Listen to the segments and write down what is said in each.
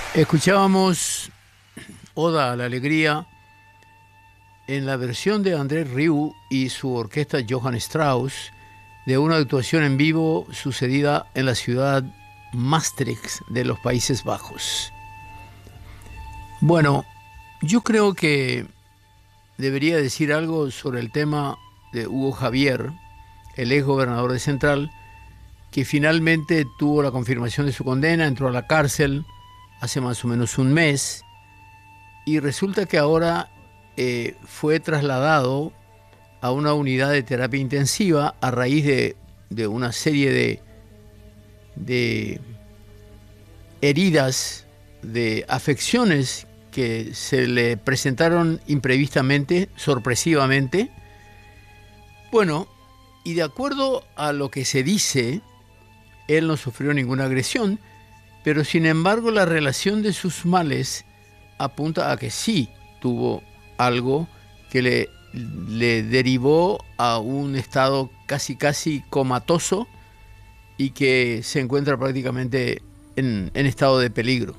Escuchábamos Oda a la Alegría en la versión de Andrés Rieu y su orquesta Johann Strauss de una actuación en vivo sucedida en la ciudad Maastricht de los Países Bajos. Bueno, yo creo que debería decir algo sobre el tema de Hugo Javier, el ex gobernador de Central, que finalmente tuvo la confirmación de su condena, entró a la cárcel hace más o menos un mes y resulta que ahora fue trasladado a una unidad de terapia intensiva a raíz de una serie de heridas, de afecciones que se le presentaron imprevistamente, sorpresivamente. Bueno, y de acuerdo a lo que se dice, él no sufrió ninguna agresión, pero sin embargo la relación de sus males apunta a que sí tuvo algo que le derivó a un estado casi comatoso y que se encuentra prácticamente en estado de peligro.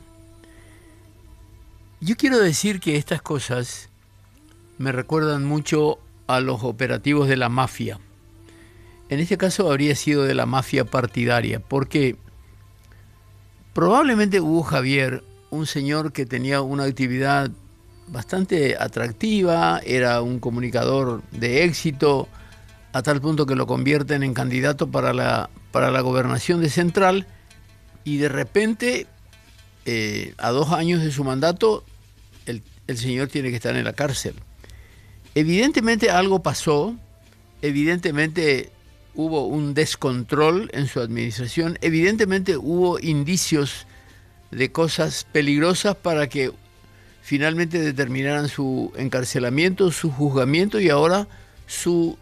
Yo quiero decir que estas cosas me recuerdan mucho a los operativos de la mafia. En este caso habría sido de la mafia partidaria, porque probablemente Hugo Javier, un señor que tenía una actividad bastante atractiva, era un comunicador de éxito, a tal punto que lo convierten en candidato para la gobernación de Central, y de repente, a 2 años de su mandato, el señor tiene que estar en la cárcel. Evidentemente algo pasó, evidentemente hubo un descontrol en su administración, evidentemente hubo indicios de cosas peligrosas para que finalmente determinaran su encarcelamiento, su juzgamiento y ahora su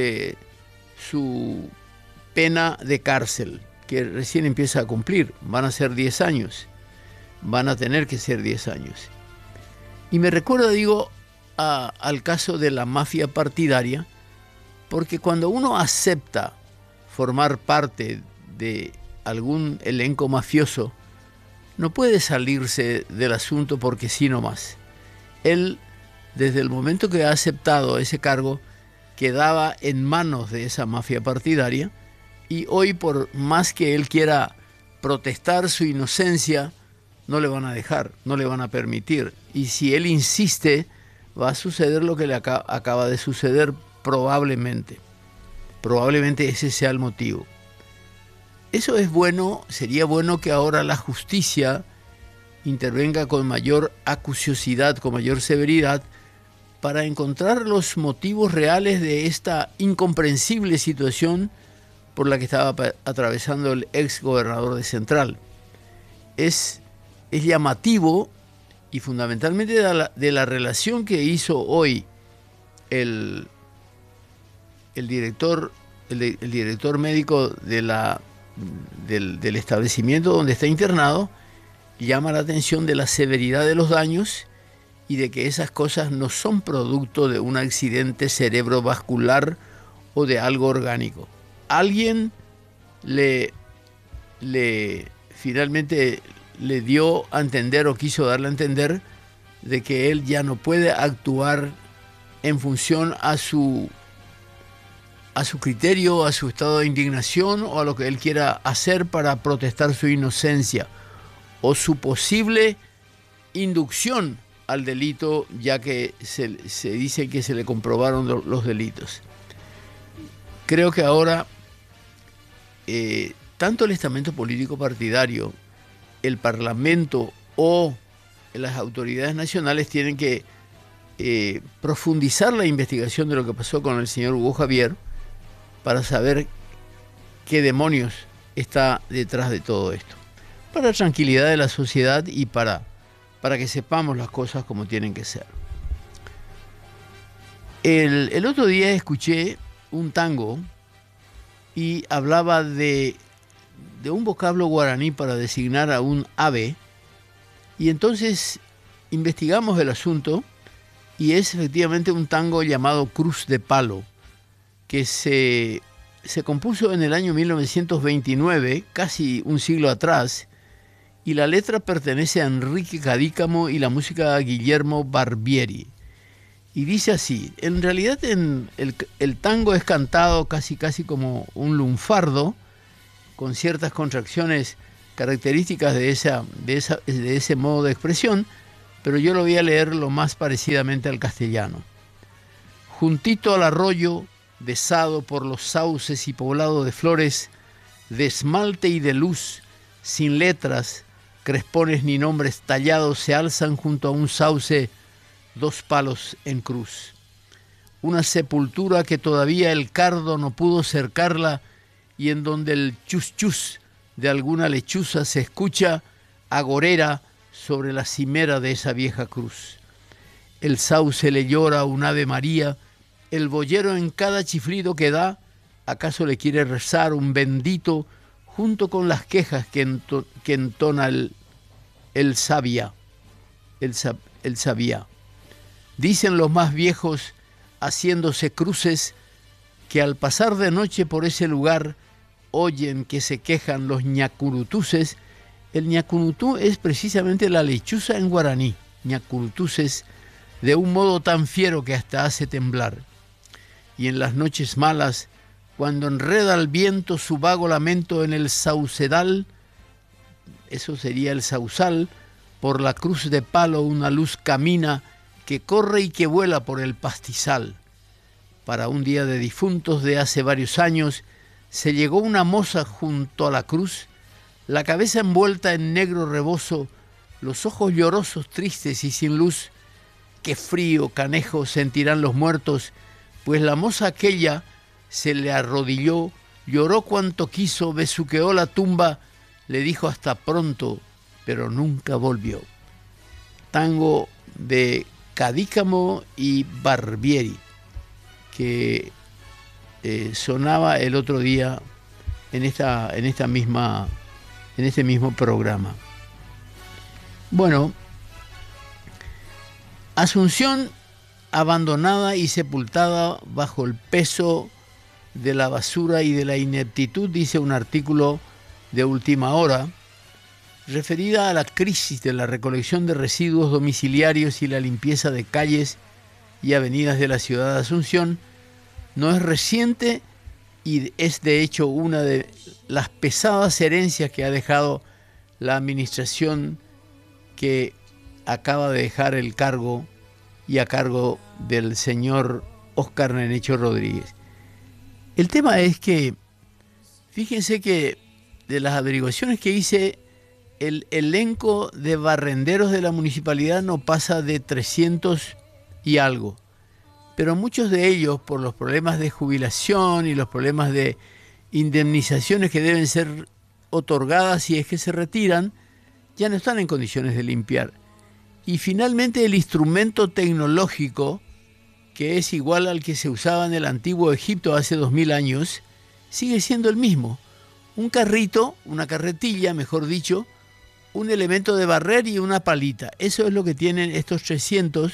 pena de cárcel, que recién empieza a cumplir. Van a ser 10 años, van a tener que ser 10 años. Y me recuerda, digo, al caso de la mafia partidaria, porque cuando uno acepta formar parte de algún elenco mafioso, no puede salirse del asunto porque sí nomás. Él, desde el momento que ha aceptado ese cargo, quedaba en manos de esa mafia partidaria, y hoy, por más que él quiera protestar su inocencia, no le van a dejar, no le van a permitir. Y si él insiste, va a suceder lo que le acaba de suceder probablemente. Probablemente ese sea el motivo. Eso es bueno, sería bueno que ahora la justicia intervenga con mayor acuciosidad, con mayor severidad, para encontrar los motivos reales de esta incomprensible situación por la que estaba atravesando el ex gobernador de Central. Es llamativo, y fundamentalmente de la relación que hizo hoy el director médico del establecimiento donde está internado, llama la atención de la severidad de los daños y de que esas cosas no son producto de un accidente cerebrovascular o de algo orgánico. Alguien finalmente le dio a entender, o quiso darle a entender, de que él ya no puede actuar en función a su criterio, a su estado de indignación o a lo que él quiera hacer para protestar su inocencia o su posible inducción al delito, ya que se dice que se le comprobaron los delitos. Creo que ahora tanto el estamento político partidario, el Parlamento o las autoridades nacionales tienen que profundizar la investigación de lo que pasó con el señor Hugo Javier para saber qué demonios está detrás de todo esto, para la tranquilidad de la sociedad y para que sepamos las cosas como tienen que ser. El otro día escuché un tango y hablaba de un vocablo guaraní para designar a un ave, y entonces investigamos el asunto y es efectivamente un tango llamado Cruz de Palo, que se compuso en el año 1929, casi un siglo atrás, y la letra pertenece a Enrique Cadícamo y la música a Guillermo Barbieri. Y dice así: en realidad el tango es cantado casi como un lunfardo, con ciertas contracciones características de ese modo de expresión, pero yo lo voy a leer lo más parecidamente al castellano. Juntito al arroyo, besado por los sauces y poblado de flores, de esmalte y de luz, sin letras, crespones ni nombres tallados, se alzan junto a un sauce dos palos en cruz. Una sepultura que todavía el cardo no pudo cercarla y en donde el chus chus de alguna lechuza se escucha agorera sobre la cimera de esa vieja cruz. El sauce le llora un Ave María, el boyero en cada chiflido que da, acaso le quiere rezar un bendito junto con las quejas que entona el sabía. Dicen los más viejos, haciéndose cruces, que al pasar de noche por ese lugar oyen que se quejan los ñacurutuses. El ñacurutú es precisamente la lechuza en guaraní, ñacurutuses, de un modo tan fiero que hasta hace temblar. Y en las noches malas, cuando enreda el viento su vago lamento en el saucedal, eso sería el sausal, por la cruz de palo una luz camina que corre y que vuela por el pastizal. Para un día de difuntos de hace varios años, se llegó una moza junto a la cruz, la cabeza envuelta en negro rebozo, los ojos llorosos, tristes y sin luz. Qué frío, canejo, sentirán los muertos, pues la moza aquella se le arrodilló, lloró cuanto quiso, besuqueó la tumba, le dijo hasta pronto, pero nunca volvió. Tango de Cadícamo y Barbieri, que sonaba el otro día en este mismo programa. Bueno, Asunción abandonada y sepultada bajo el peso de la basura y de la ineptitud, dice un artículo de Última Hora, referida a la crisis de la recolección de residuos domiciliarios y la limpieza de calles y avenidas de la ciudad de Asunción, no es reciente y es de hecho una de las pesadas herencias que ha dejado la administración que acaba de dejar el cargo y a cargo del señor Óscar Nenecho Rodríguez. El tema es que, fíjense que de las averiguaciones que hice, el elenco de barrenderos de la municipalidad no pasa de 300 y algo, pero muchos de ellos, por los problemas de jubilación y los problemas de indemnizaciones que deben ser otorgadas si es que se retiran, ya no están en condiciones de limpiar. Y finalmente el instrumento tecnológico, que es igual al que se usaba en el antiguo Egipto hace 2000 años, sigue siendo el mismo. Un carrito, una carretilla, mejor dicho, un elemento de barrer y una palita. Eso es lo que tienen estas 300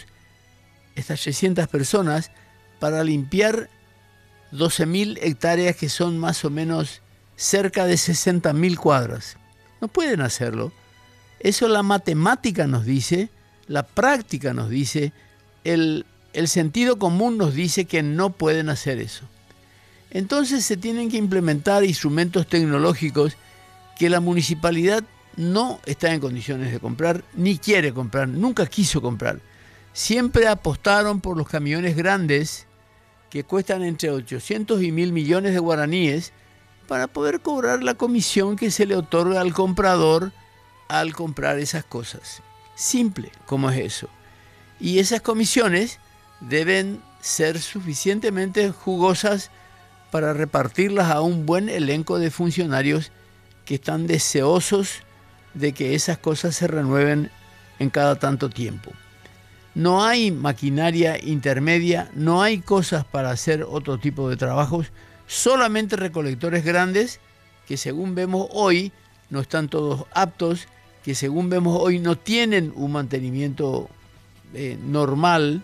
personas para limpiar 12.000 hectáreas, que son más o menos cerca de 60.000 cuadras. No pueden hacerlo. Eso la matemática nos dice, la práctica nos dice, el sentido común nos dice que no pueden hacer eso. Entonces se tienen que implementar instrumentos tecnológicos que la municipalidad no está en condiciones de comprar, ni quiere comprar, nunca quiso comprar. Siempre apostaron por los camiones grandes que cuestan entre 800 y 1.000 millones de guaraníes para poder cobrar la comisión que se le otorga al comprador al comprar esas cosas. Simple como es eso. Y esas comisiones deben ser suficientemente jugosas para repartirlas a un buen elenco de funcionarios que están deseosos de que esas cosas se renueven en cada tanto tiempo. No hay maquinaria intermedia, no hay cosas para hacer otro tipo de trabajos, solamente recolectores grandes que según vemos hoy no están todos aptos, que según vemos hoy no tienen un mantenimiento normal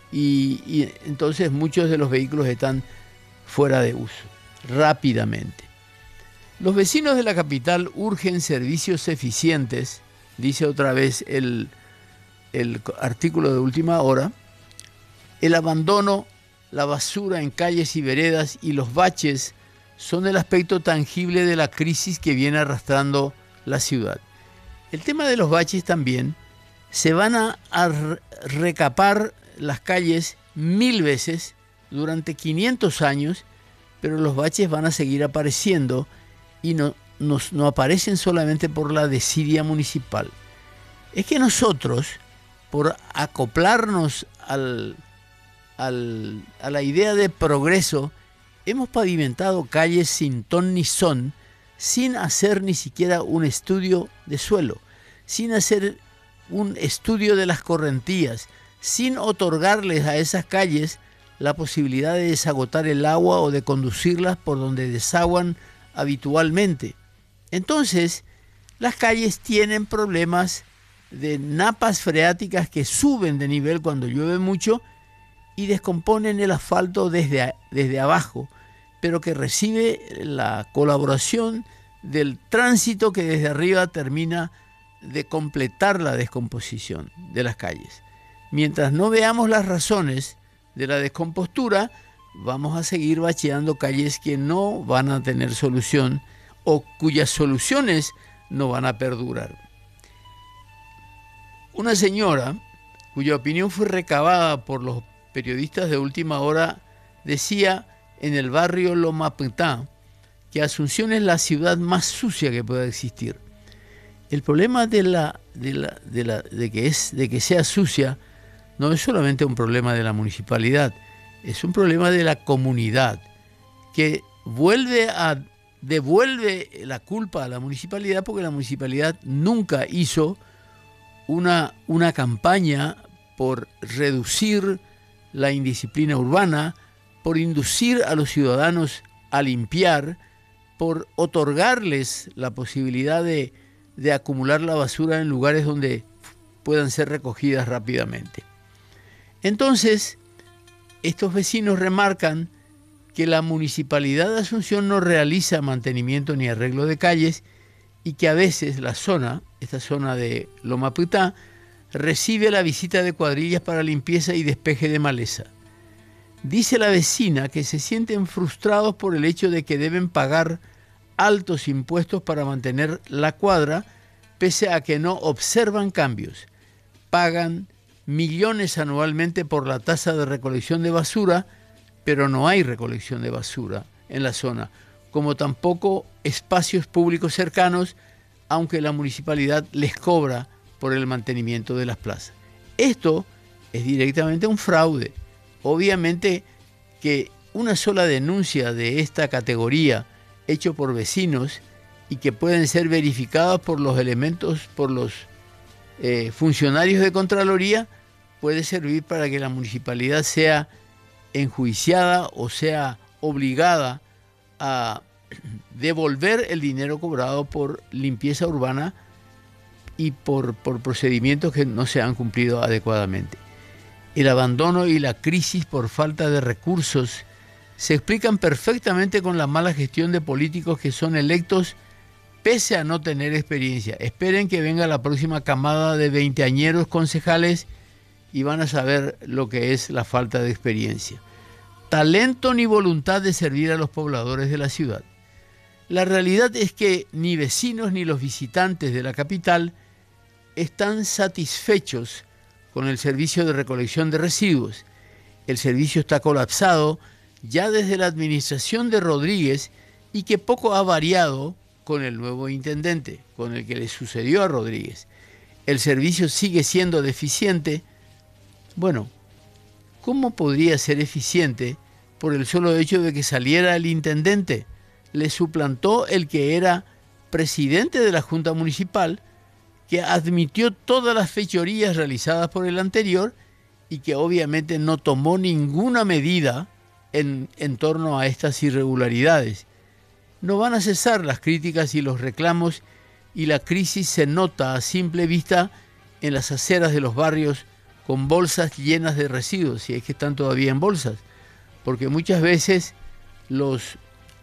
y entonces muchos de los vehículos están fuera de uso rápidamente. Los vecinos de la capital urgen servicios eficientes, dice otra vez el artículo de última hora. El abandono, la basura en calles y veredas y los baches son el aspecto tangible de la crisis que viene arrastrando la ciudad. El tema de los baches también, se van a recapar las calles 1000 veces durante 500 años, pero los baches van a seguir apareciendo y no aparecen solamente por la desidia municipal. Es que nosotros, por acoplarnos a la idea de progreso, hemos pavimentado calles sin ton ni son, sin hacer ni siquiera un estudio de suelo, sin hacer un estudio de las correntías, sin otorgarles a esas calles la posibilidad de desagotar el agua o de conducirlas por donde desaguan habitualmente. Entonces, las calles tienen problemas de napas freáticas que suben de nivel cuando llueve mucho y descomponen el asfalto desde abajo, pero que recibe la colaboración del tránsito que desde arriba termina de completar la descomposición de las calles. Mientras no veamos las razones de la descompostura, vamos a seguir bacheando calles que no van a tener solución o cuyas soluciones no van a perdurar. Una señora, cuya opinión fue recabada por los periodistas de última hora, decía en el barrio Loma Pintá que Asunción es la ciudad más sucia que pueda existir. El problema de que sea sucia no es solamente un problema de la municipalidad, es un problema de la comunidad, que devuelve la culpa a la municipalidad porque la municipalidad nunca hizo una campaña por reducir la indisciplina urbana, por inducir a los ciudadanos a limpiar, por otorgarles la posibilidad de acumular la basura en lugares donde puedan ser recogidas rápidamente. Entonces, estos vecinos remarcan que la Municipalidad de Asunción no realiza mantenimiento ni arreglo de calles y que a veces esta zona de Loma Pintá, recibe la visita de cuadrillas para limpieza y despeje de maleza. Dice la vecina que se sienten frustrados por el hecho de que deben pagar altos impuestos para mantener la cuadra, pese a que no observan cambios. Pagan millones anualmente por la tasa de recolección de basura, pero no hay recolección de basura en la zona, como tampoco espacios públicos cercanos, aunque la municipalidad les cobra por el mantenimiento de las plazas. Esto es directamente un fraude. Obviamente que una sola denuncia de esta categoría hecho por vecinos y que pueden ser verificados por los funcionarios de Contraloría, puede servir para que la municipalidad sea enjuiciada o sea obligada a devolver el dinero cobrado por limpieza urbana y por procedimientos que no se han cumplido adecuadamente. El abandono y la crisis por falta de recursos se explican perfectamente con la mala gestión de políticos que son electos pese a no tener experiencia. Esperen que venga la próxima camada de veinteañeros concejales y van a saber lo que es la falta de experiencia. Talento ni voluntad de servir a los pobladores de la ciudad. La realidad es que ni vecinos ni los visitantes de la capital están satisfechos con el servicio de recolección de residuos. El servicio está colapsado ya desde la administración de Rodríguez y que poco ha variado con el nuevo intendente, con el que le sucedió a Rodríguez. El servicio sigue siendo deficiente. Bueno, ¿cómo podría ser eficiente por el solo hecho de que saliera el intendente? Le suplantó el que era presidente de la Junta Municipal, que admitió todas las fechorías realizadas por el anterior y que obviamente no tomó ninguna medida en torno a estas irregularidades. No van a cesar las críticas y los reclamos y la crisis se nota a simple vista en las aceras de los barrios con bolsas llenas de residuos, si es que están todavía en bolsas, porque muchas veces los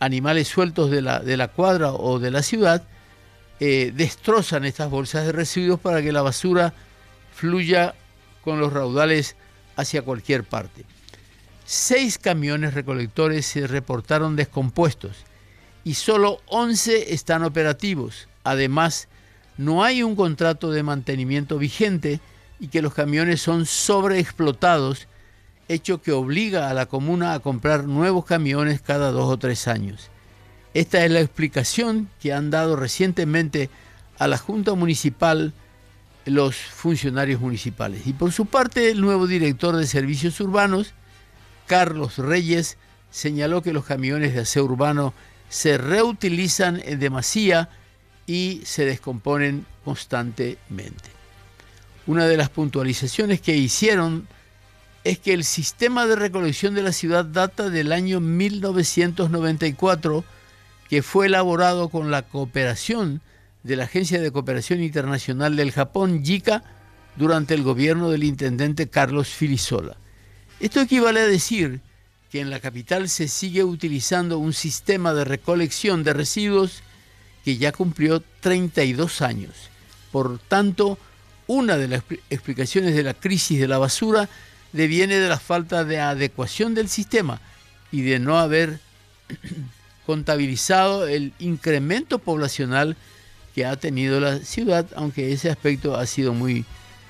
animales sueltos de la cuadra o de la ciudad, destrozan estas bolsas de residuos para que la basura fluya con los raudales hacia cualquier parte. 6 camiones recolectores se reportaron descompuestos y solo 11 están operativos. Además, no hay un contrato de mantenimiento vigente y que los camiones son sobreexplotados, hecho que obliga a la comuna a comprar nuevos camiones cada 2 o 3 años. Esta es la explicación que han dado recientemente a la Junta Municipal los funcionarios municipales. Y por su parte, el nuevo director de Servicios Urbanos, Carlos Reyes, señaló que los camiones de aseo urbano se reutilizan en demasía y se descomponen constantemente. Una de las puntualizaciones que hicieron es que el sistema de recolección de la ciudad data del año 1994, que fue elaborado con la cooperación de la Agencia de Cooperación Internacional del Japón, JICA, durante el gobierno del intendente Carlos Filisola. Esto equivale a decir que en la capital se sigue utilizando un sistema de recolección de residuos que ya cumplió 32 años. Por tanto, una de las explicaciones de la crisis de la basura deviene de la falta de adecuación del sistema y de no haber contabilizado el incremento poblacional que ha tenido la ciudad, aunque ese aspecto ha sido muy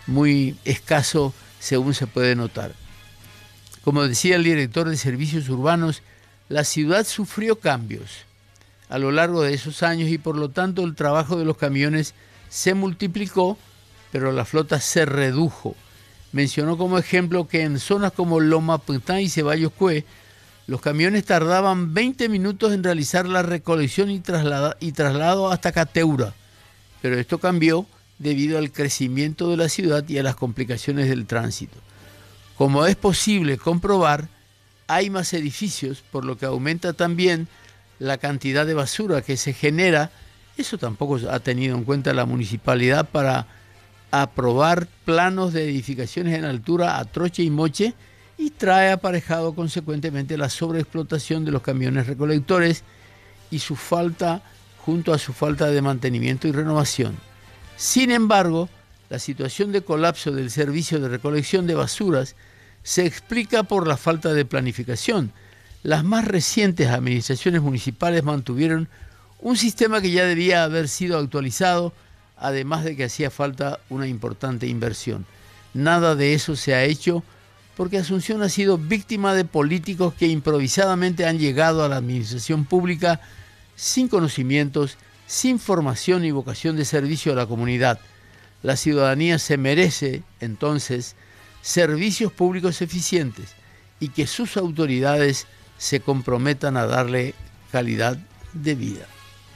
escaso, según se puede notar. Como decía el director de Servicios Urbanos, la ciudad sufrió cambios a lo largo de esos años y por lo tanto el trabajo de los camiones se multiplicó, pero la flota se redujo. Mencionó como ejemplo que en zonas como Loma Pintán y Ceballos Cue, los camiones tardaban 20 minutos en realizar la recolección y traslado hasta Cateura, pero esto cambió debido al crecimiento de la ciudad y a las complicaciones del tránsito. Como es posible comprobar, hay más edificios, por lo que aumenta también la cantidad de basura que se genera. Eso tampoco ha tenido en cuenta la municipalidad para aprobar planos de edificaciones en altura a troche y moche, y trae aparejado consecuentemente la sobreexplotación de los camiones recolectores y su falta, junto a su falta de mantenimiento y renovación. Sin embargo, la situación de colapso del servicio de recolección de basuras se explica por la falta de planificación. Las más recientes administraciones municipales mantuvieron un sistema que ya debía haber sido actualizado, además de que hacía falta una importante inversión. Nada de eso se ha hecho porque Asunción ha sido víctima de políticos que improvisadamente han llegado a la administración pública sin conocimientos, sin formación y vocación de servicio a la comunidad. La ciudadanía se merece, entonces, servicios públicos eficientes y que sus autoridades se comprometan a darle calidad de vida.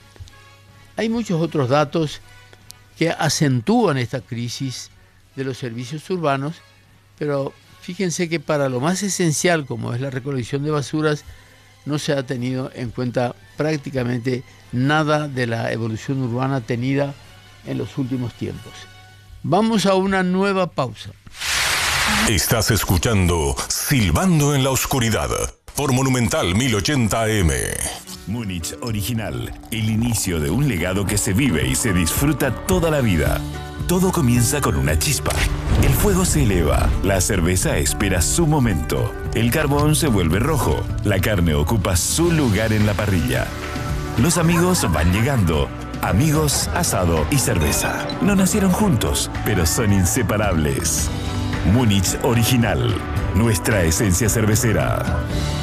Hay muchos otros datos que acentúan esta crisis de los servicios urbanos, pero fíjense que para lo más esencial, como es la recolección de basuras, no se ha tenido en cuenta prácticamente nada de la evolución urbana tenida en los últimos tiempos. Vamos a una nueva pausa. Estás escuchando Silbando en la Oscuridad por Monumental 1080 AM. Múnich Original, el inicio de un legado que se vive y se disfruta toda la vida. Todo comienza con una chispa. El fuego se eleva, la cerveza espera su momento, el carbón se vuelve rojo, la carne ocupa su lugar en la parrilla. Los amigos van llegando. Amigos, asado y cerveza. No nacieron juntos, pero son inseparables. Múnich Original, nuestra esencia cervecera.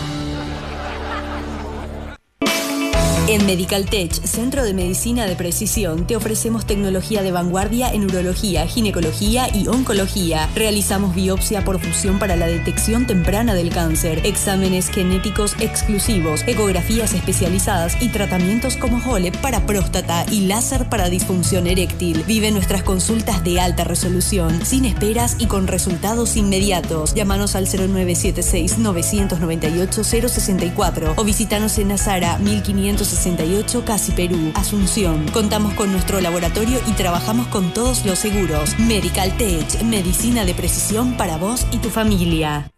En Medical Tech, Centro de Medicina de Precisión, te ofrecemos tecnología de vanguardia en urología, ginecología y oncología. Realizamos biopsia por fusión para la detección temprana del cáncer, exámenes genéticos exclusivos, ecografías especializadas y tratamientos como HOLEP para próstata y láser para disfunción eréctil. Vive nuestras consultas de alta resolución, sin esperas y con resultados inmediatos. Llámanos al 0976-998-064 o visítanos en Azara 1568 Casi Perú, Asunción. Contamos con nuestro laboratorio y trabajamos con todos los seguros. Medical Tech, medicina de precisión para vos y tu familia.